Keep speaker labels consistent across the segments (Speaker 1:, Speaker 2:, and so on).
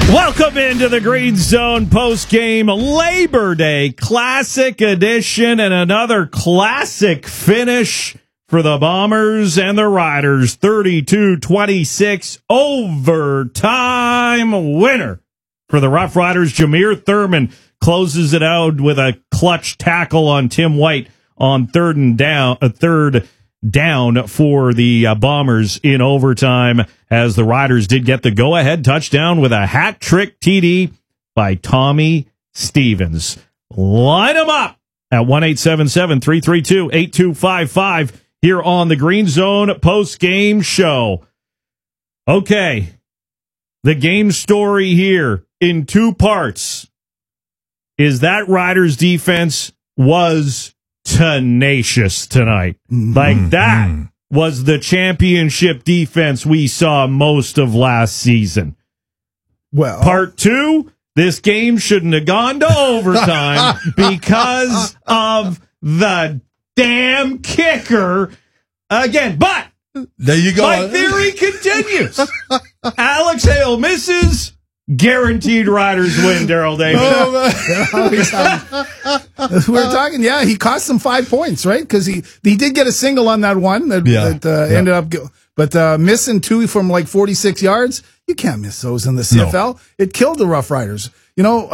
Speaker 1: Welcome into the Green Zone post-game Labor Day Classic edition and another classic finish for the Bombers and the Riders. 32-26 overtime winner for the Rough Riders. Jameer Thurman closes it out with a clutch tackle on Tim White on third down for the Bombers in overtime, as the Riders did get the go-ahead touchdown with a hat-trick TD by Tommy Stevens. Line them up at 1-877-332-8255 here on the Green Zone post-game show. Okay, the game story here in two parts is that Riders defense was tenacious tonight. Like that was the championship defense we saw most of last season.
Speaker 2: Well,
Speaker 1: part two, this game shouldn't have gone to overtime because of the damn kicker again. But
Speaker 3: there you go.
Speaker 1: My theory continues. Alex Hale misses. Guaranteed Riders win, Daryl Davis.
Speaker 2: We're talking, he cost them 5 points, right? Because he did get a single on that one that ended up, but missing two from like 46 yards, you can't miss those in the CFL. No. It killed the Rough Riders. You know,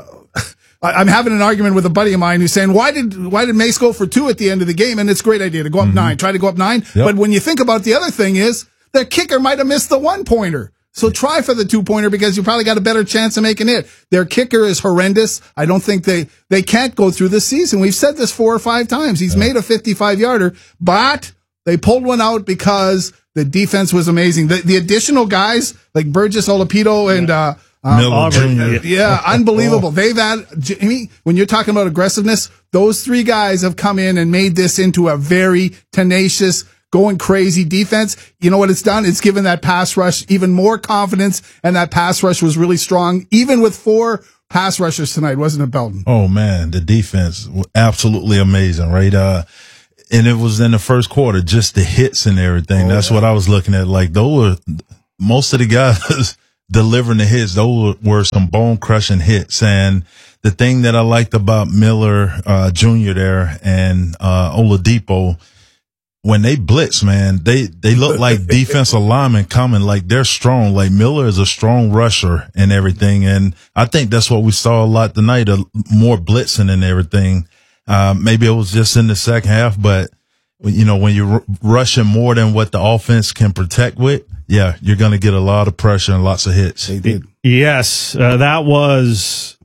Speaker 2: I'm having an argument with a buddy of mine who's saying, why did Mace go for two at the end of the game? And it's a great idea to go up 9, try to go up 9. Yep. But when you think about the other thing is, their kicker might have missed the 1-pointer. So try for the 2-pointer because you probably got a better chance of making it. Their kicker is horrendous. I don't think they can't go through this season. We've said this 4 or 5 times. He's made a 55-yarder, but they pulled one out because the defense was amazing. The additional guys like Burgess Olapito and
Speaker 3: Miller Jr.
Speaker 2: Yeah, unbelievable. They've had, Jimmy, when you're talking about aggressiveness, those 3 guys have come in and made this into a very tenacious, going crazy defense. You know what it's done? It's given that pass rush even more confidence, and that pass rush was really strong, even with 4 pass rushers tonight, wasn't it, Belton?
Speaker 3: Oh, man, the defense was absolutely amazing, right? And it was in the first quarter, just the hits and everything. That's what I was looking at. Like, those were most of the guys delivering the hits. Those were some bone-crushing hits. And the thing that I liked about Miller Jr. there and Oladipo, when they blitz, man, they look like defensive linemen coming, like they're strong. Like Miller is a strong rusher and everything. And I think that's what we saw a lot tonight, more blitzing and everything. Maybe it was just in the second half, but you know, when you're rushing more than what the offense can protect with, you're going to get a lot of pressure and lots of hits.
Speaker 2: They did.
Speaker 1: Yes, that was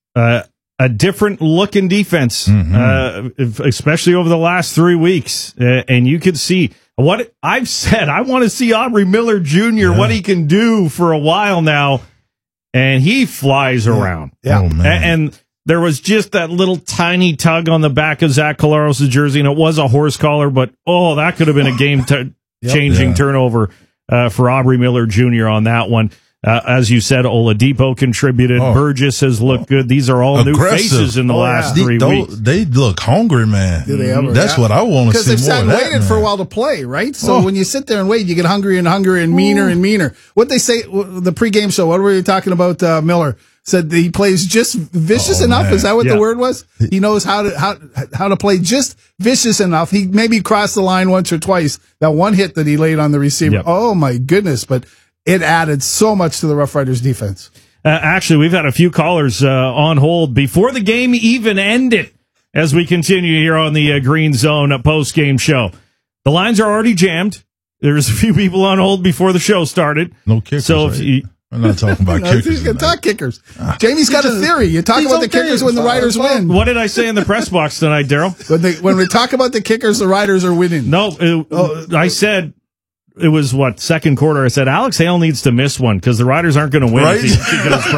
Speaker 1: a different looking defense, especially over the last 3 weeks. And you could see what I've said. I want to see Aubrey Miller Jr., what he can do for a while now. And he flies around.
Speaker 2: Yeah.
Speaker 3: Oh, man.
Speaker 1: And there was just that little tiny tug on the back of Zach Collaros' jersey, and it was a horse collar, but that could have been a game-changing turnover for Aubrey Miller Jr. on that one. As you said, Oladipo contributed. Burgess has looked good. These are all new faces in the last 3 weeks.
Speaker 3: They look hungry, man.
Speaker 2: Do they ever?
Speaker 3: That's what I want to see more of that.
Speaker 2: Because they've sat and waited for a while to play, right? So when you sit there and wait, you get hungrier and hungrier and meaner and meaner. What they say, the pregame show, what were you talking about, Miller? Said he plays just vicious enough. Man. Is that what the word was? He knows how to play just vicious enough. He maybe crossed the line once or twice. That one hit that he laid on the receiver. Yep. Oh my goodness. But it added so much to the Rough Riders defense.
Speaker 1: Actually, we've had a few callers on hold before the game even ended as we continue here on the Green Zone post-game show. The lines are already jammed. There's a few people on hold before the show started.
Speaker 3: No kickers. So if I'm not talking about kickers.
Speaker 2: You can talk kickers. Jamie's got a theory. You talk about the kickers when the Riders win.
Speaker 1: What did I say in the press box tonight, Daryl?
Speaker 2: When we talk about the kickers, the Riders are winning.
Speaker 1: No, I said it was second quarter. I said Alex Hale needs to miss one because the Riders aren't going to win.
Speaker 3: Right?
Speaker 1: If he goes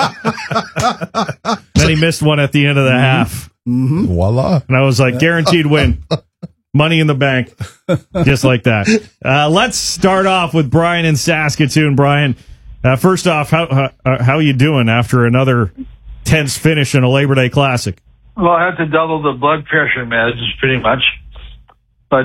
Speaker 1: perfect. Then he missed one at the end of the half.
Speaker 2: Mm-hmm.
Speaker 3: Voila!
Speaker 1: And I was like, guaranteed win. Money in the bank, just like that. Let's start off with Brian in Saskatoon. Brian, first off, how are you doing after another tense finish in a Labor Day Classic?
Speaker 4: Well, I had to double the blood pressure meds, pretty much. But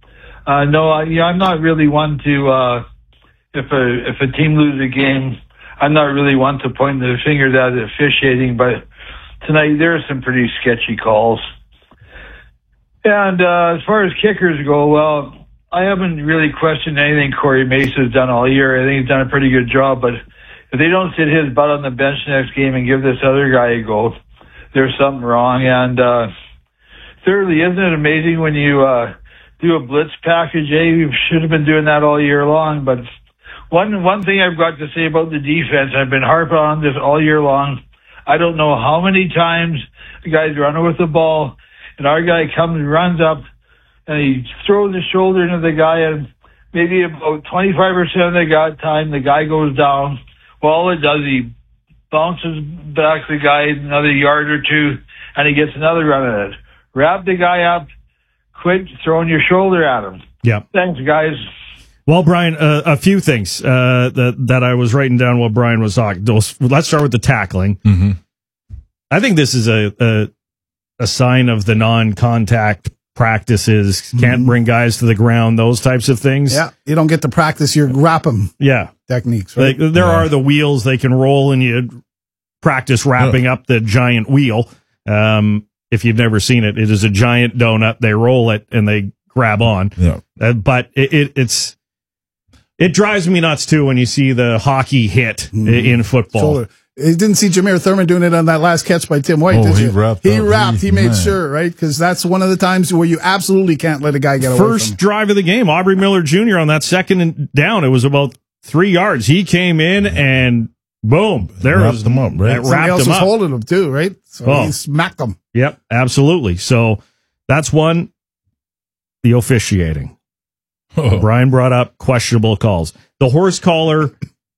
Speaker 4: no, I'm not really one to if a team loses a game, I'm not really one to point the finger at the officiating, but tonight there are some pretty sketchy calls. And as far as kickers go, well, I haven't really questioned anything Corey Mace has done all year. I think he's done a pretty good job, but if they don't sit his butt on the bench next game and give this other guy a go, there's something wrong. And thirdly, isn't it amazing when you do a blitz package? We should have been doing that all year long, but one thing I've got to say about the defense, I've been harping on this all year long. I don't know how many times the guy's running with the ball, and our guy comes and runs up, and he throws his shoulder into the guy, and maybe about 25% of the time, the guy goes down. Well, all it does, he bounces back the guy another yard or two, and he gets another run at it. Wrap the guy up, quit throwing your shoulder at him.
Speaker 1: Yeah.
Speaker 4: Thanks, guys.
Speaker 1: Well, Brian, a few things that I was writing down while Brian was talking. Let's start with the tackling.
Speaker 3: Mm-hmm.
Speaker 1: I think this is a sign of the non-contact practices. Can't bring guys to the ground, those types of things.
Speaker 2: Yeah, you don't get to practice your wrap 'em techniques, right?
Speaker 1: There are the wheels they can roll, and you practice wrapping up the giant wheel. If you've never seen it, it is a giant donut. They roll it, and they grab on.
Speaker 3: Yeah.
Speaker 1: But it drives me nuts, too, when you see the hockey hit in football.
Speaker 2: Shoulder. You didn't see Jameer Thurman doing it on that last catch by Tim White, did you? He made sure, right? Because that's one of the times where you absolutely can't let a guy get away from him.
Speaker 1: First drive of the game, Aubrey Miller Jr. on that second and down. It was about 3 yards. He came in and boom,
Speaker 3: wrapped him up, right?
Speaker 2: Somebody else was holding him too, right? So he smacked him.
Speaker 1: Yep, absolutely. So that's one. The officiating. Brian brought up questionable calls. The horse collar.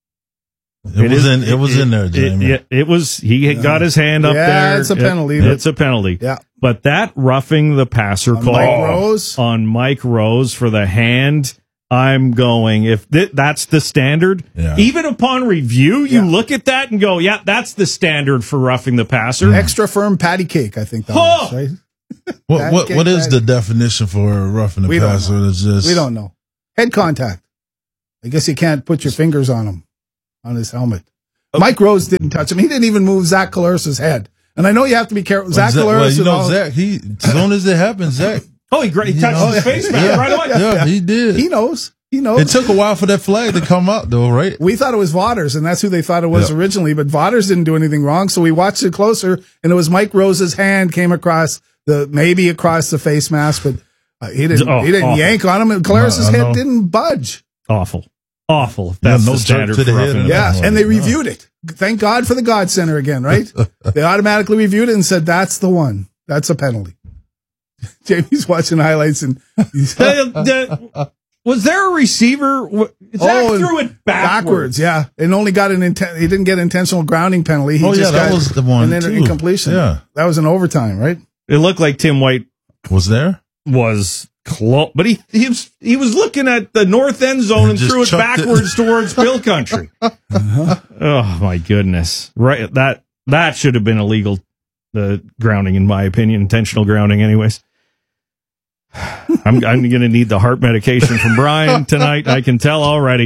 Speaker 3: It was in there, Jamie.
Speaker 1: It was. He got his hand up there.
Speaker 2: Yeah, it's a penalty.
Speaker 1: It's a penalty.
Speaker 2: Yeah.
Speaker 1: But that roughing the passer call on Mike Rose for the hand, I'm going, if that's the standard, even upon review, you look at that and go, yeah, that's the standard for roughing the passer.
Speaker 2: Extra firm patty cake, I think that was, right?
Speaker 3: What is the definition for roughing the passer? It's just,
Speaker 2: we don't know. Head contact. I guess you can't put your fingers on him, on his helmet. Mike Rose didn't touch him. He didn't even move Zach Collaros' head. And I know you have to be careful. Zach Collaros.
Speaker 3: Zach, as soon as it happened, Zach.
Speaker 1: He touched his face mask right away.
Speaker 3: Yeah, he did.
Speaker 2: He knows.
Speaker 3: It took a while for that flag to come out, though, right?
Speaker 2: We thought it was Vaughters, and that's who they thought it was originally. But Vaughters didn't do anything wrong, so we watched it closer, and it was Mike Rose's hand came across the face mask, but he didn't yank on him, and Collaros' head didn't budge.
Speaker 1: Awful. That's the standard for roughing the passer.
Speaker 2: And they reviewed it. Thank God for the God Center again, right? They automatically reviewed it and said, that's the one. That's a penalty. Jamie's watching highlights and he's
Speaker 1: was there a receiver? Zach threw it backwards.
Speaker 2: Yeah, and only got he didn't get intentional grounding penalty. He just got
Speaker 3: that was the one.
Speaker 2: And then incompletion.
Speaker 3: Yeah,
Speaker 2: that was an overtime, right?
Speaker 1: It looked like Tim White
Speaker 3: was there.
Speaker 1: Was close, but he was looking at the north end zone and threw it backwards towards Bill Country. Oh my goodness! Right, that should have been illegal. The grounding, in my opinion, intentional grounding. Anyways, I'm going to need the heart medication from Brian tonight. I can tell already.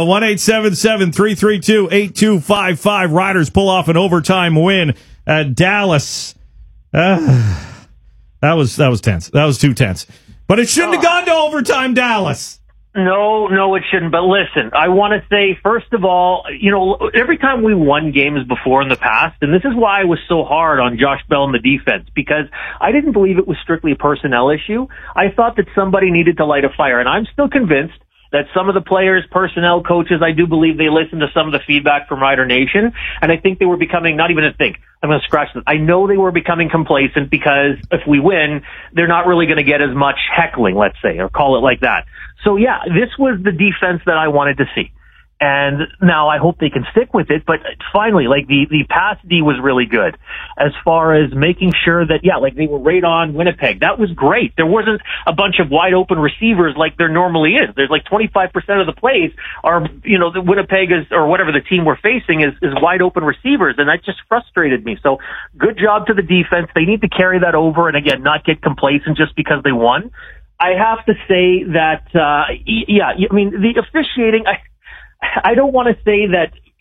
Speaker 1: 1-877-332-8255. Riders pull off an overtime win at Dallas. That was tense. That was too tense. But it shouldn't have gone to overtime, Dallas.
Speaker 5: No, it shouldn't. But listen, I want to say, first of all, every time we won games before in the past, and this is why I was so hard on Josh Bell and the defense, because I didn't believe it was strictly a personnel issue. I thought that somebody needed to light a fire, and I'm still convinced that some of the players, personnel, coaches, I do believe they listened to some of the feedback from Rider Nation, and I think they were becoming, not even a think, I'm going to scratch that. I know they were becoming complacent because if we win, they're not really going to get as much heckling, let's say, or call it like that. So yeah, this was the defense that I wanted to see. And now I hope they can stick with it, but finally, the pass D was really good as far as making sure that, they were right on Winnipeg. That was great. There wasn't a bunch of wide open receivers like there normally is. There's 25% of the plays are, the Winnipeg is, or whatever the team we're facing is wide open receivers. And that just frustrated me. So good job to the defense. They need to carry that over and again, not get complacent just because they won. I have to say that, the officiating, I don't want to say that,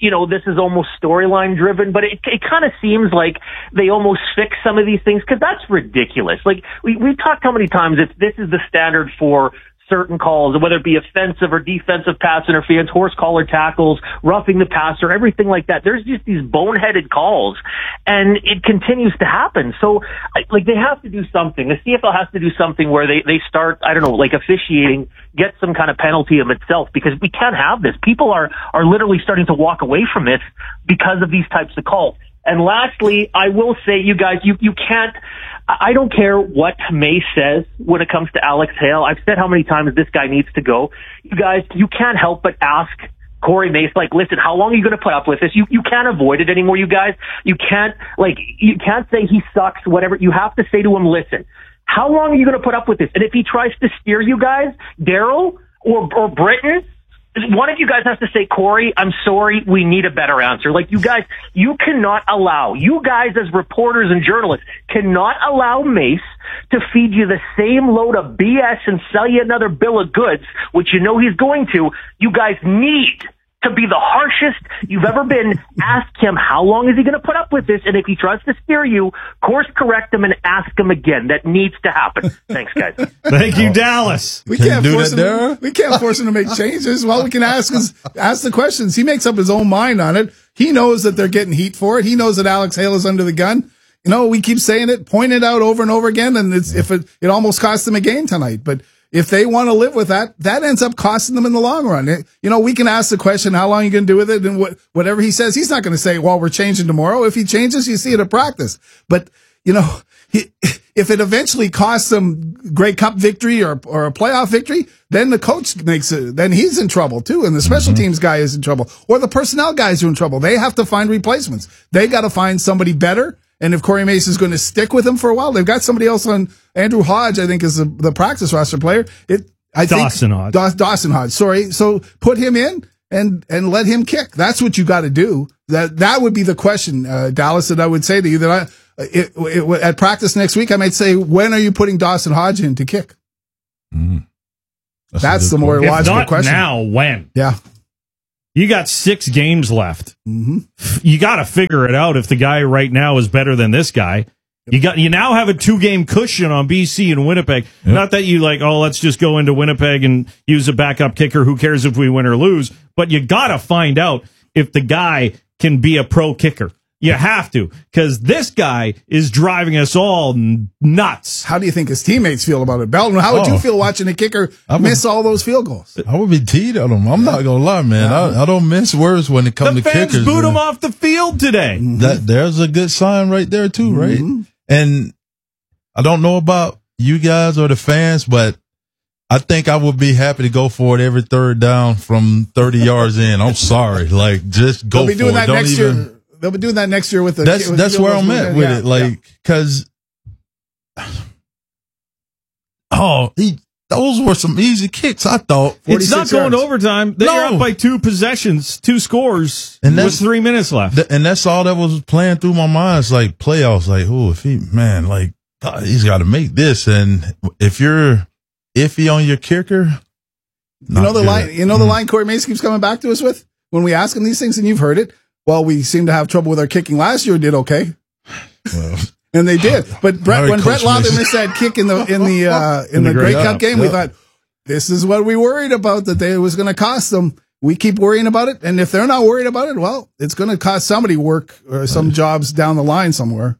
Speaker 5: this is almost storyline driven, but it kind of seems like they almost fix some of these things because that's ridiculous. Like we've talked how many times if this is the standard for certain calls, whether it be offensive or defensive pass interference, horse collar tackles, roughing the passer, everything like that. There's just these boneheaded calls, and it continues to happen. So, they have to do something. The CFL has to do something where they start, I don't know, like officiating, get some kind of penalty of itself, because we can't have this. People are literally starting to walk away from this because of these types of calls. And lastly, I will say, you guys, you can't, I don't care what May says when it comes to Alex Hale. I've said how many times this guy needs to go. You guys, you can't help but ask Corey Mace, listen, how long are you going to put up with this? You can't avoid it anymore, you guys. You can't say he sucks, whatever. You have to say to him, listen, how long are you going to put up with this? And if he tries to steer you guys, Daryl or Britton, one of you guys has to say, Corey, I'm sorry, we need a better answer. You guys, you guys as reporters and journalists cannot allow Mace to feed you the same load of BS and sell you another bill of goods, which he's going to. You guys need to be the harshest you've ever been. Ask him, how long is he going to put up with this? And if he tries to steer you, course correct him and ask him again. That needs to happen. Thanks, guys.
Speaker 1: Thank you, Dallas.
Speaker 2: We can't force him to make changes. Well, we can ask the questions. He makes up his own mind on it. He knows that they're getting heat for it. He knows that Alex Hale is under the gun. We keep saying it, point it out over and over again, and it almost cost them a game tonight. But if they want to live with that, that ends up costing them in the long run. We can ask the question, how long are you going to do with it? And whatever he says, he's not going to say, well, we're changing tomorrow. If he changes, you see it at practice. But, if it eventually costs them Grey Cup victory or a playoff victory, then the coach then he's in trouble too. And the special teams guy is in trouble, or the personnel guys are in trouble. They have to find replacements. They got to find somebody better. And if Corey Mace is going to stick with him for a while, they've got somebody else on. Andrew Hodge, I think, is the practice roster player.
Speaker 1: Dawson Hodge.
Speaker 2: Dawson Hodge. Sorry. So put him in and let him kick. That's what you got to do. That would be the question, Dallas, that I would say to you that at practice next week, I might say, when are you putting Dawson Hodge in to kick? That's the more logical question.
Speaker 1: Now, when?
Speaker 2: Yeah.
Speaker 1: You got 6 games left. Mm-hmm. You got to figure it out if the guy right now is better than this guy. You now have a 2-game cushion on BC and Winnipeg. Yep. Not that you let's just go into Winnipeg and use a backup kicker. Who cares if we win or lose? But you got to find out if the guy can be a pro kicker. You have to, because this guy is driving us all nuts.
Speaker 2: How do you think his teammates feel about it? Belton, how would you feel watching a kicker miss all those field goals?
Speaker 3: I would be teed on him. I'm not going to lie, man. I don't miss words when it comes to kickers.
Speaker 1: The fans booed him off the field today.
Speaker 3: Mm-hmm. There's a good sign right there, too, right? Mm-hmm. And I don't know about you guys or the fans, but I think I would be happy to go for it every third down from 30 yards in. I'm sorry. Just go for it.
Speaker 2: They'll be doing that next year with the.
Speaker 3: That's where I'm at with it, because those were some easy kicks. I thought
Speaker 1: it's not going to overtime. They're up by 2 possessions, 2 scores, and with 3 minutes left.
Speaker 3: And that's all that was playing through my mind. It's playoffs. He's got to make this. And if you're iffy on your kicker,
Speaker 2: the line Corey Mace keeps coming back to us with when we ask him these things, and you've heard it. Well, we seem to have trouble with our kicking. Last year did okay. Well, and they did. But when Brett Lauther missed that kick in the Grey Cup game, we thought, this is what we worried about, that it was going to cost them. We keep worrying about it. And if they're not worried about it, well, it's going to cost somebody work or some jobs down the line somewhere.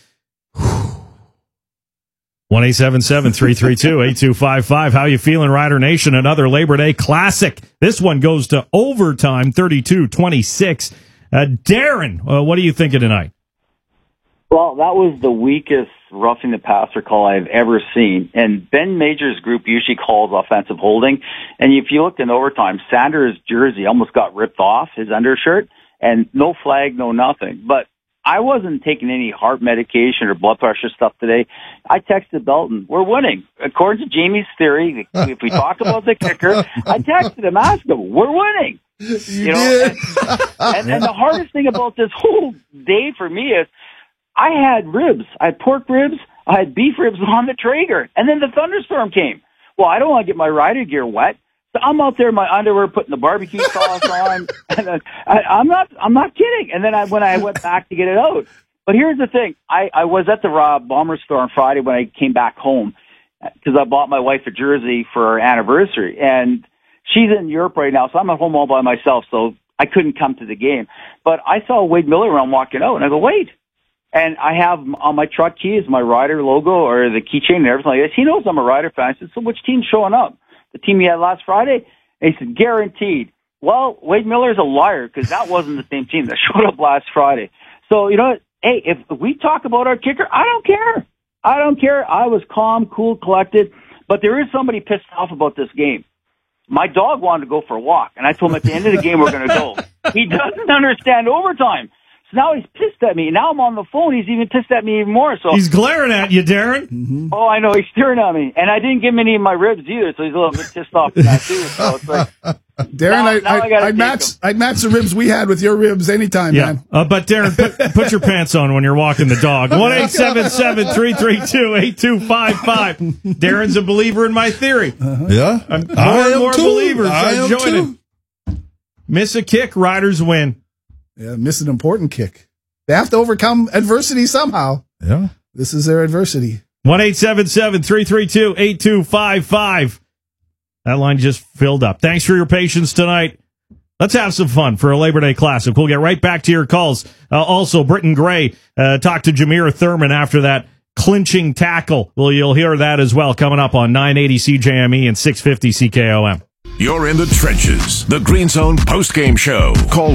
Speaker 1: 1-877-332-8255. How you feeling, Rider Nation? Another Labor Day classic. This one goes to overtime, 32-26. Darren, what are you thinking tonight?
Speaker 6: Well, that was the weakest roughing the passer call I've ever seen. And Ben Major's group usually calls offensive holding. And if you looked in overtime, Sanders' jersey almost got ripped off, his undershirt, and no flag, no nothing. But I wasn't taking any heart medication or blood pressure stuff today. I texted Belton, we're winning. According to Jamie's theory, if we talk about the kicker, I texted him, asked him, we're winning. And the hardest thing about this whole day for me is I had ribs. I had pork ribs. I had beef ribs on the Traeger. And then the thunderstorm came. Well, I don't want to get my rider gear wet. So I'm out there in my underwear putting the barbecue sauce on. And I'm not kidding. And then when I went back to get it out. But here's the thing. I was at the Bomber store on Friday when I came back home because I bought my wife a jersey for our anniversary. And she's in Europe right now, so I'm at home all by myself, so I couldn't come to the game. But I saw Wade Miller around walking out, and I go, Wade. And I have on my truck keys my Rider logo or the keychain and everything like this. He knows I'm a Rider fan. I said, so which team's showing up? The team he had last Friday? And he said, guaranteed. Well, Wade Miller's a liar because that wasn't the same team that showed up last Friday. So, you know what? Hey, if we talk about our kicker, I don't care. I don't care. I was calm, cool, collected. But there is somebody pissed off about this game. My dog wanted to go for a walk, and I told him at the end of the game we're going to go. He doesn't understand overtime. So now he's pissed at me. Now I'm on the phone. He's even pissed at me even more. So
Speaker 1: he's glaring at you, Darren.
Speaker 2: Mm-hmm.
Speaker 6: Oh, I know. He's staring at me. And I didn't give him any of my ribs either, so he's a little bit pissed off at that too. So it's like,
Speaker 2: Darren, I'd match the ribs we had with your ribs anytime, man.
Speaker 1: But Darren, put your pants on when you're walking the dog. 1-877-332-8255. Darren's a believer in my theory.
Speaker 3: Yeah.
Speaker 1: More and more believers are joining. Miss a kick, Riders win.
Speaker 2: Yeah, miss an important kick. They have to overcome adversity somehow.
Speaker 3: Yeah.
Speaker 2: This is their adversity.
Speaker 1: 1-877-332-8255. That line just filled up. Thanks for your patience tonight. Let's have some fun for a Labor Day Classic. We'll get right back to your calls. Also, Britton Gray talked to Jameer Thurman after that clinching tackle. Well, you'll hear that as well coming up on 980 CJME and 650 CKOM.
Speaker 7: You're in the trenches. The Green Zone postgame show. Call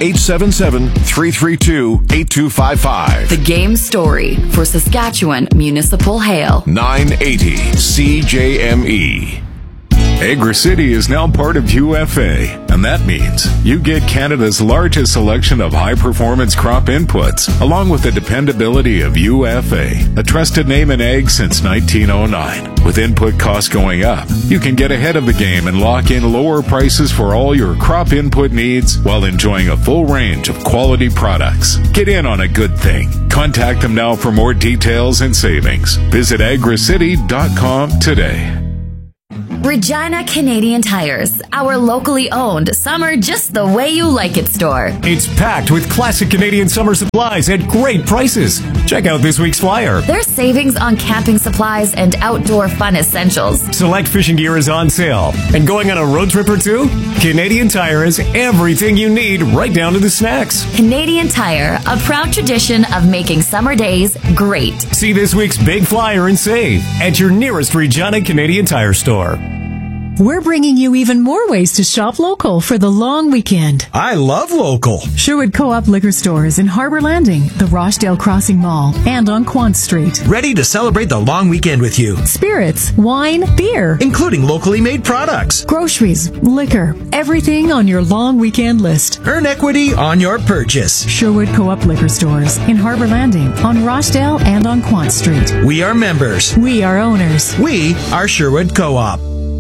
Speaker 7: 1-877-332-8255.
Speaker 8: The game story for Saskatchewan Municipal Hail.
Speaker 7: 980 CJME. Agra City is now part of UFA, and that means you get Canada's largest selection of high-performance crop inputs, along with the dependability of UFA, a trusted name in ag since 1909. With input costs going up, you can get ahead of the game and lock in lower prices for all your crop input needs while enjoying a full range of quality products. Get in on a good thing. Contact them now for more details and savings. Visit agricity.com today.
Speaker 8: Regina Canadian Tires, our locally owned summer just the way you like it store.
Speaker 9: It's packed with classic Canadian summer supplies at great prices. Check out this week's flyer.
Speaker 8: There's savings on camping supplies and outdoor fun essentials.
Speaker 9: Select fishing gear is on sale. And going on a road trip or two? Canadian Tire has everything you need, right down to the snacks.
Speaker 8: Canadian Tire, a proud tradition of making summer days great.
Speaker 9: See this week's big flyer and save at your nearest Regina Canadian Tire store.
Speaker 10: We're bringing you even more ways to shop local for the long weekend.
Speaker 11: I love local.
Speaker 10: Sherwood Co-op Liquor Stores in Harbor Landing, the Rochdale Crossing Mall, and on Quant Street.
Speaker 11: Ready to celebrate the long weekend with you.
Speaker 10: Spirits, wine, beer,
Speaker 11: including locally made products,
Speaker 10: groceries, liquor, everything on your long weekend list.
Speaker 11: Earn equity on your purchase.
Speaker 10: Sherwood Co-op Liquor Stores in Harbor Landing, on Rochdale, and on Quant Street.
Speaker 11: We are members.
Speaker 10: We are owners.
Speaker 11: We are Sherwood Co-op.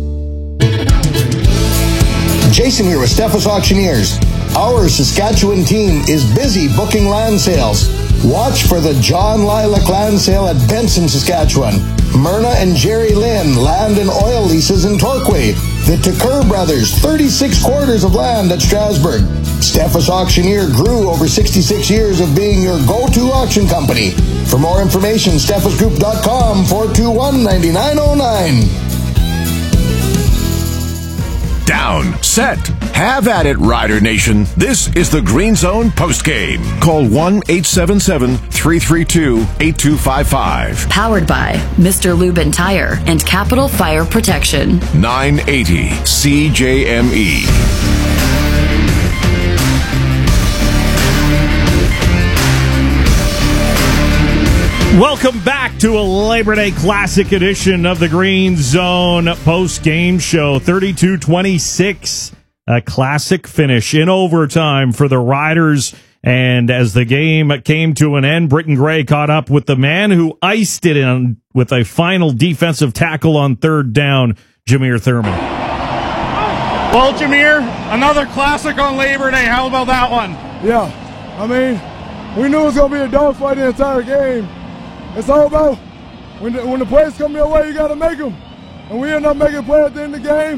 Speaker 12: Jason here with Steffes Auctioneers. Our Saskatchewan team is busy booking land sales. Watch for the John Lilac Land Sale at Benson, Saskatchewan. Myrna and Jerry Lynn Land and Oil Leases in Torquay. The Tucker Brothers 36 quarters of land at Strasbourg. Steffes Auctioneer grew over 66 years of being your go-to auction company. For more information, steffesgroup.com 421-9909.
Speaker 7: Down, set, have at it, Rider Nation. This is the Green Zone postgame. Call 1-877-332-8255.
Speaker 8: Powered by Mr. Lubin Tire and Capital Fire Protection.
Speaker 7: 980 CJME.
Speaker 1: Welcome back to a Labor Day Classic edition of the Green Zone post-game show. 32-26, a classic finish in overtime for the Riders. And as the game came to an end, Britton Gray caught up with the man who iced it in with a final defensive tackle on third down, Jameer Thurman.
Speaker 13: Well, Jameer, another classic on Labor Day. How about that one?
Speaker 14: Yeah, I mean, we knew it was going to be a dogfight the entire game. It's all about when the plays come your way, you got to make them. And we end up making a play at the end of the game,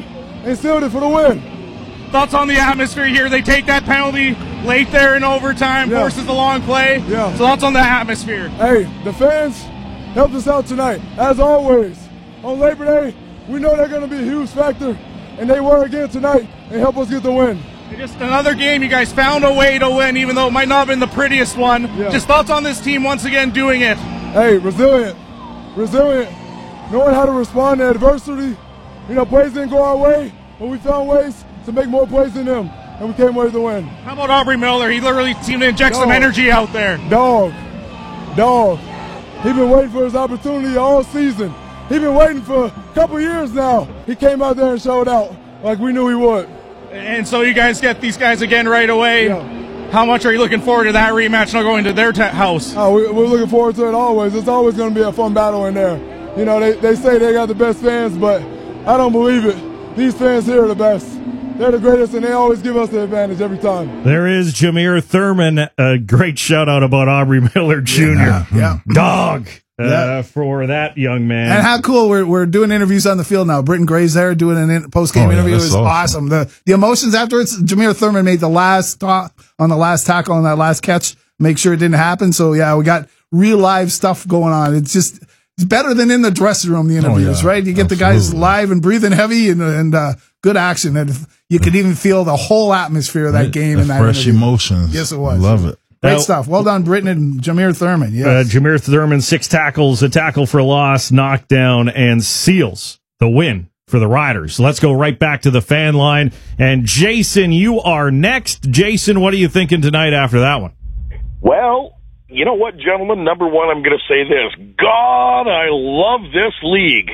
Speaker 14: and sealed it for the win.
Speaker 13: Thoughts on the atmosphere here? They take that penalty late there in overtime, forces the long play.
Speaker 14: Yeah.
Speaker 13: So thoughts on the atmosphere?
Speaker 14: Hey, the fans helped us out tonight, as always. On Labor Day, we know they're going to be a huge factor, and they were again tonight and help us get the win.
Speaker 13: Just another game, you guys found a way to win, even though it might not have been the prettiest one.
Speaker 14: Yeah.
Speaker 13: Just thoughts on this team once again doing it?
Speaker 14: Hey, resilient, knowing how to respond to adversity. Plays didn't go our way, but we found ways to make more plays than them, and we came away with the win.
Speaker 13: How about Aubrey Miller? He literally seemed to inject some energy out there.
Speaker 14: Dog. He's been waiting for his opportunity all season. He's been waiting for a couple years now. He came out there and showed out like we knew he would.
Speaker 13: And so you guys get these guys again right away.
Speaker 14: Yeah.
Speaker 13: How much are you looking forward to that rematch now going to their house?
Speaker 14: We're looking forward to it always. It's always going to be a fun battle in there. They say they got the best fans, but I don't believe it. These fans here are the best. They're the greatest, and they always give us the advantage every time.
Speaker 1: There is Jameer Thurman. A great shout-out about Aubrey Miller Jr.
Speaker 2: Yeah.
Speaker 1: Dog for that young man.
Speaker 2: And how cool we're doing interviews on the field now. Britton Gray's there doing a post-game interview. It was awesome. The emotions afterwards. Jameer Thurman made the last on the last tackle on that last catch. Make sure it didn't happen. So, we got real live stuff going on. It's better than in the dressing room, the interviews, right? You get the guys live and breathing heavy and good action. And you could even feel the whole atmosphere of that game. And that
Speaker 3: fresh
Speaker 2: interview.
Speaker 3: emotions.
Speaker 2: Yes, it was.
Speaker 3: Love it.
Speaker 2: Great stuff. Well done, Britton and Jameer Thurman. Yes.
Speaker 1: Jameer Thurman, 6 tackles, a tackle for loss, knockdown, and seals the win for the Riders. Let's go right back to the fan line. And Jason, you are next. Jason, what are you thinking tonight after that one?
Speaker 15: Well, you know what, gentlemen? Number one, I'm going to say this. God, I love this league.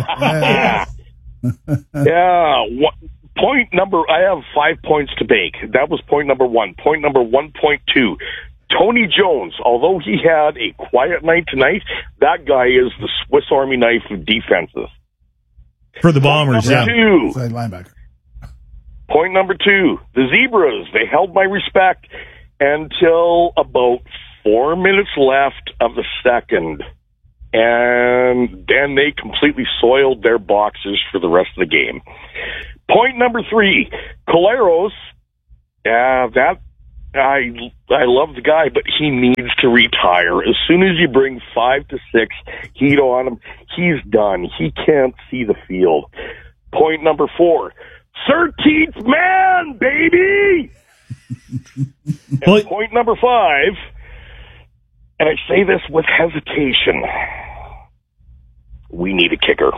Speaker 15: I have 5 points to make. That was point number 1. Point number 1.2. Tony Jones, although he had a quiet night tonight, that guy is the Swiss Army knife of defenses.
Speaker 1: For the Bombers,
Speaker 15: Point number 2.
Speaker 2: Linebacker.
Speaker 15: Point number 2. The Zebras, they held my respect until about 4 minutes left of the second. And then they completely soiled their boxes for the rest of the game. Point number 3, Collaros. I love the guy, but he needs to retire. As soon as you bring 5 to 6 heat on him, he's done. He can't see the field. Point number 4, 13th man, baby! And point number 5, and I say this with hesitation, we need a kicker.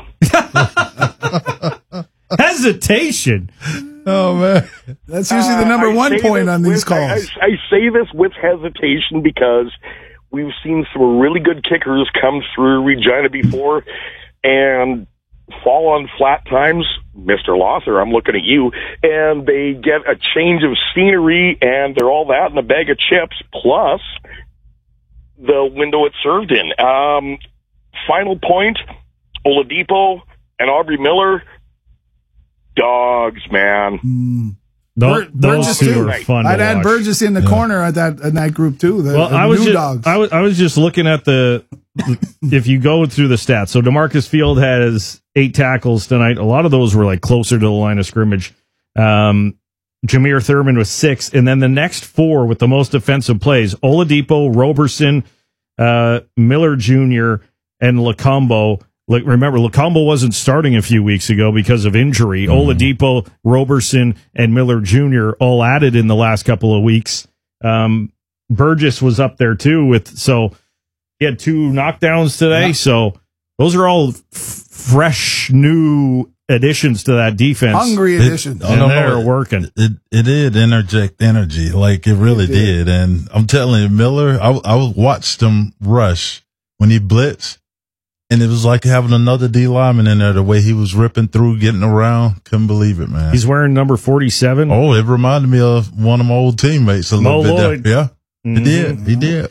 Speaker 1: Hesitation?
Speaker 2: Oh, man. That's usually the number 1 point on these calls.
Speaker 15: I say this with hesitation because we've seen some really good kickers come through Regina before and fall on flat times. Mr. Lother, I'm looking at you, and they get a change of scenery, and they're all that in a bag of chips, plus the window it served in. Final point, Oladipo and Aubrey Miller, dogs, man.
Speaker 1: Those two are fun.
Speaker 2: I'd
Speaker 1: to
Speaker 2: add
Speaker 1: watch.
Speaker 2: Burgess in the corner at that group too.
Speaker 1: I was
Speaker 2: dogs.
Speaker 1: I was just looking at if you go through the stats. So DeMarcus Field has 8 tackles tonight. A lot of those were like closer to the line of scrimmage. Jameer Thurman was 6, and then the next 4 with the most offensive plays: Oladipo, Roberson, Miller Jr., and Lacombo. Remember, Lacombo wasn't starting a few weeks ago because of injury. Oladipo, Roberson, and Miller Jr. all added in the last couple of weeks. Burgess was up there too so he had 2 knockdowns today. Yeah. So those are all fresh, new additions to that defense.
Speaker 2: Hungry additions.
Speaker 1: They're working.
Speaker 3: It did interject energy, like it really did. And I'm telling you, Miller, I watched him rush when he blitzed. And it was like having another D lineman in there, the way he was ripping through, getting around. Couldn't believe it, man.
Speaker 1: He's wearing number 47.
Speaker 3: Oh, it reminded me of one of my old teammates a little bit.
Speaker 1: Lloyd.
Speaker 3: Yeah, He did.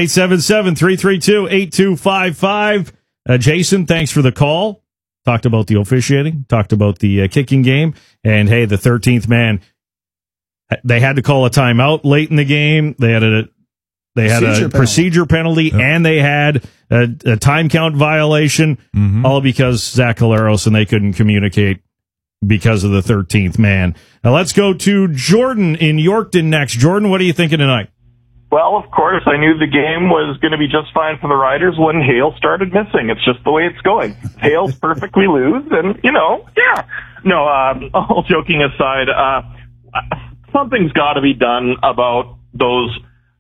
Speaker 1: 1-877-332-8255. Jason, thanks for the call. Talked about the officiating, talked about the kicking game. And, hey, the 13th man, they had to call a timeout late in the game. They had a procedure penalty, and they had a time count violation, all because Zach Collaros and they couldn't communicate because of the 13th man. Now let's go to Jordan in Yorkton next. Jordan, what are you thinking tonight?
Speaker 16: Well, of course, I knew the game was going to be just fine for the Riders when Hale started missing. It's just the way it's going. Hale's perfectly loose, and, yeah. No, all joking aside, something's got to be done about those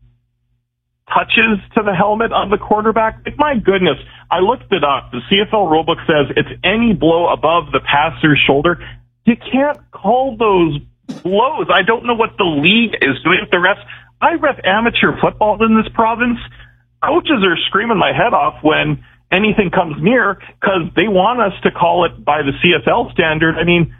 Speaker 16: touches to the helmet of the quarterback. Like, my goodness, I looked it up. The CFL rulebook says it's any blow above the passer's shoulder. You can't call those blows. I don't know what the league is doing with the refs. I ref amateur football in this province. Coaches are screaming my head off when anything comes near because they want us to call it by the CFL standard. I mean,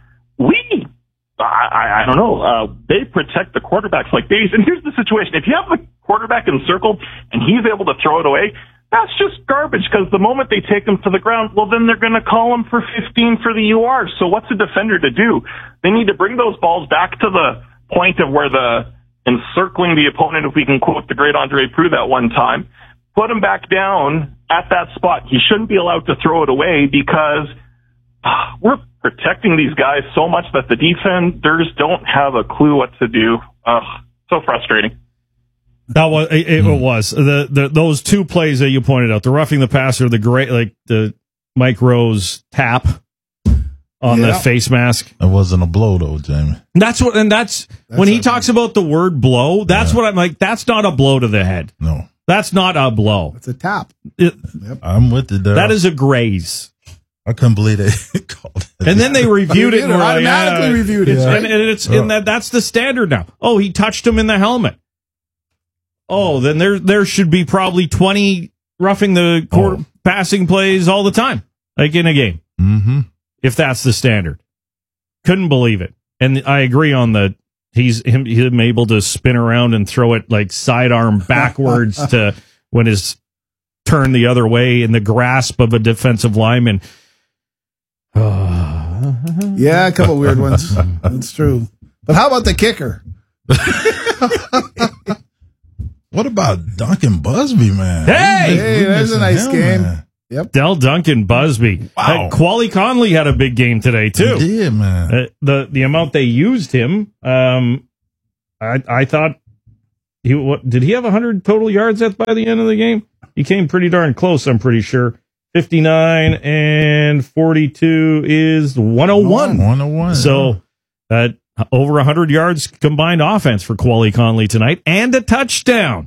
Speaker 16: I don't know. They protect the quarterbacks like babies. And here's the situation. If you have the quarterback encircled and he's able to throw it away, that's just garbage because the moment they take him to the ground, well, then they're going to call him for 15 for the UR. So what's a defender to do? They need to bring those balls back to the point of where the encircling the opponent, if we can quote the great Andre Proulx that one time, put him back down at that spot. He shouldn't be allowed to throw it away because we're protecting these guys so much that the defenders don't have a clue what to do. So frustrating.
Speaker 1: That was it. Was those two plays that you pointed out, the roughing the passer, the Mike Rose tap on the face mask.
Speaker 3: It wasn't a blow though, Jamie.
Speaker 1: That's when he talks about the word blow. That's what I'm like. That's not a blow to the head.
Speaker 3: No,
Speaker 1: that's not a blow.
Speaker 2: It's a tap.
Speaker 3: I'm with you there.
Speaker 1: That is a graze.
Speaker 3: I couldn't believe they called it.
Speaker 1: And then they reviewed it and
Speaker 2: automatically reviewed it.
Speaker 1: And that's the standard now. Oh, he touched him in the helmet. Oh, then there should be probably 20 roughing the passing plays all the time, like in a game.
Speaker 3: Mm-hmm.
Speaker 1: If that's the standard. Couldn't believe it. And I agree on him able to spin around and throw it like sidearm backwards to when his turn the other way in the grasp of a defensive lineman.
Speaker 2: Yeah, a couple weird ones. That's true. But how about the kicker?
Speaker 3: What about Duncan Busby, man?
Speaker 2: Hey, there's a nice game. Man. Yep.
Speaker 1: Del Duncan Busby.
Speaker 3: Wow.
Speaker 1: Quali Conley had a big game today too.
Speaker 3: He did, man.
Speaker 1: The amount they used him, I thought did he have 100 total yards by the end of the game? He came pretty darn close, I'm pretty sure. 59 and 42 is 101.
Speaker 3: 101.
Speaker 1: So over 100 yards combined offense for Quali Conley tonight and a touchdown.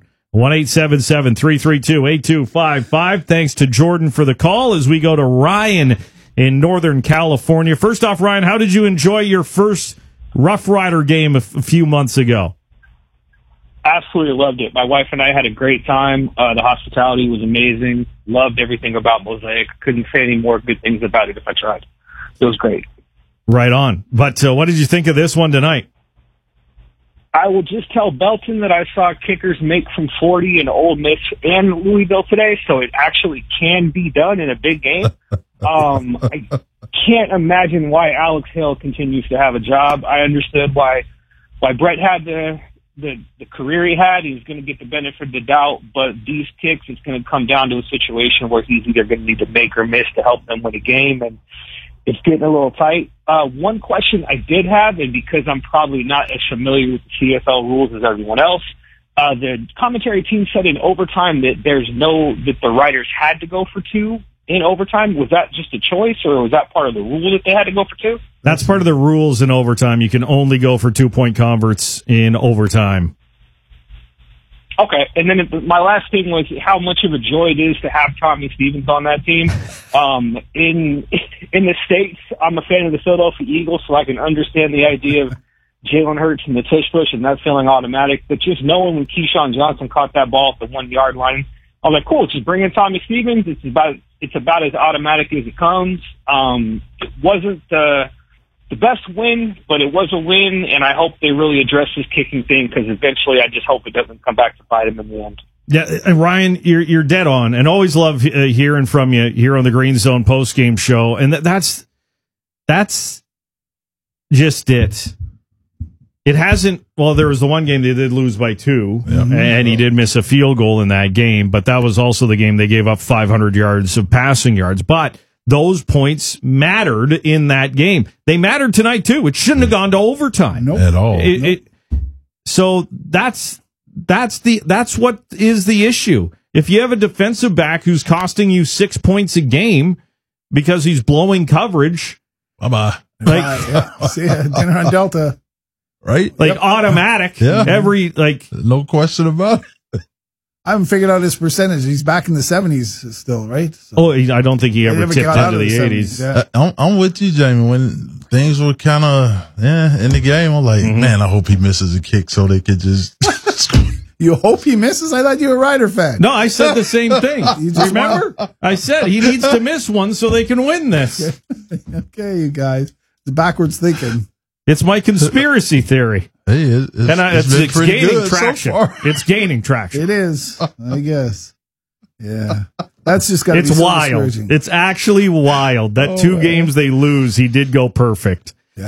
Speaker 1: 1-877-332-8255. Thanks to Jordan for the call as we go to Ryan in Northern California. First off, Ryan, how did you enjoy your first Rough Rider game a few months ago?
Speaker 17: Absolutely loved it. My wife and I had a great time. The hospitality was amazing. Loved everything about Mosaic. Couldn't say any more good things about it if I tried. It was great.
Speaker 1: Right on. But what did you think of this one tonight?
Speaker 17: I will just tell Belton that I saw kickers make from 40 in Ole Miss and Louisville today, so it actually can be done in a big game. I can't imagine why Alex Hale continues to have a job. I understood why Brett had the career he had. He was going to get the benefit of the doubt, but these kicks, it's going to come down to a situation where he's either going to need to make or miss to help them win a game, and it's getting a little tight. One question I did have, and because I'm probably not as familiar with the CFL rules as everyone else, the commentary team said in overtime that that the Riders had to go for two in overtime. Was that just a choice, or was that part of the rule that they had to go for two?
Speaker 1: That's part of the rules in overtime. You can only go for 2-point converts in overtime.
Speaker 17: Okay, and then my last thing was how much of a joy it is to have Tommy Stevens on that team. In the States, I'm a fan of the Philadelphia Eagles, so I can understand the idea of Jalen Hurts and the tush push and that feeling automatic. But just knowing when Keyshawn Johnson caught that ball at the 1 yard line, I was like, cool, just bring in Tommy Stevens. It's about as automatic as it comes. It wasn't the best win, but it was a win, and I hope they really address this kicking thing because eventually I just hope it doesn't come back to bite him in the end.
Speaker 1: Yeah, and Ryan, you're dead on, and always love hearing from you here on the Green Zone postgame show, and that's just it. It hasn't. Well, there was the one game they did lose by 2, and he did miss a field goal in that game, but that was also the game they gave up 500 yards of passing yards. But those points mattered in that game. They mattered tonight too. It shouldn't have gone to overtime
Speaker 3: at all.
Speaker 1: So that's what is the issue. If you have a defensive back who's costing you 6 points a game because he's blowing coverage,
Speaker 3: bye-bye.
Speaker 2: See ya, dinner on Delta.
Speaker 3: Right?
Speaker 1: Automatic.
Speaker 3: Yeah.
Speaker 1: No
Speaker 3: question about it.
Speaker 2: I haven't figured out his percentage. He's back in the 70s still, right? So,
Speaker 1: I don't think he ever tipped into the 80s.
Speaker 3: Yeah. I'm with you, Jamie. When things were kind of in the game, I'm like, man, I hope he misses a kick so they could just
Speaker 2: You hope he misses? I thought you were a Rider fan.
Speaker 1: No, I said the same thing. Remember? I said he needs to miss one so they can win this.
Speaker 2: Okay, you guys. It's backwards thinking.
Speaker 1: It's my conspiracy theory.
Speaker 3: Hey, it's
Speaker 2: gaining
Speaker 1: traction.
Speaker 2: So
Speaker 1: it's gaining traction.
Speaker 2: It is, I guess. Yeah. That's just got to be
Speaker 1: It's
Speaker 2: so
Speaker 1: wild.
Speaker 2: discouraging.
Speaker 1: It's actually wild that 2 games they lose, he did go perfect.
Speaker 2: Yeah.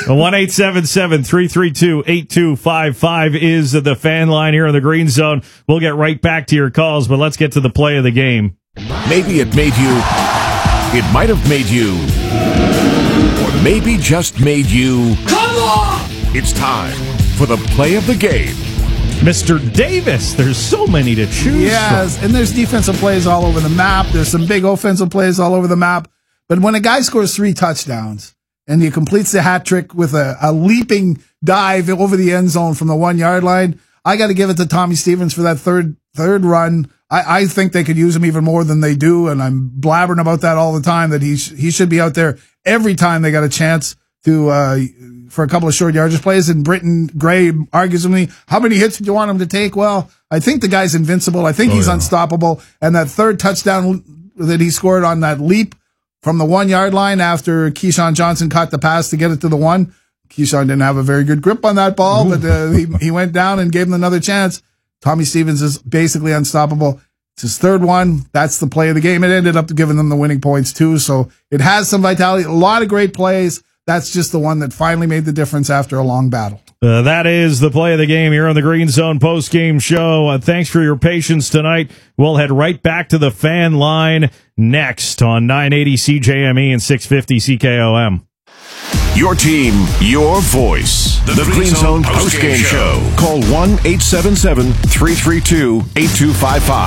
Speaker 1: 1-877-332-8255 is the fan line here in the Green Zone. We'll get right back to your calls, but let's get to the play of the game.
Speaker 7: Maybe it might have made you, or maybe just made you. Come on! It's time for the play of the game.
Speaker 1: Mr. Davis, there's so many to choose
Speaker 2: Yes,
Speaker 1: from.
Speaker 2: and there's defensive plays all over the map. There's some big offensive plays all over the map. But when a guy scores 3 touchdowns and he completes the hat trick with a leaping dive over the end zone from the 1 yard line, I got to give it to Tommy Stevens for that third run. I think they could use him even more than they do, and I'm blabbering about that all the time, that he should be out there every time they got a chance to for a couple of short yardage plays. And Britton Gray argues with me, how many hits do you want him to take? Well, I think the guy's invincible. I think he's unstoppable. And that third touchdown that he scored on that leap from the 1 yard line after Keyshawn Johnson caught the pass to get it to the 1. Keyshawn didn't have a very good grip on that ball, but he went down and gave him another chance. Tommy Stevens is basically unstoppable. It's his third one. That's the play of the game. It ended up giving them the winning points too. So it has some vitality, a lot of great plays. That's just the one that finally made the difference after a long battle.
Speaker 1: That is the play of the game here on the Green Zone post-game show. Thanks for your patience tonight. We'll head right back to the fan line next on 980 CJME and 650 CKOM.
Speaker 7: Your team, your voice. The Green Zone postgame show. Call 1-877-332-8255.